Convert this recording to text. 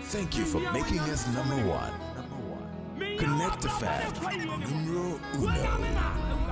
Thank you for making us number one. Connect the fab, numero uno.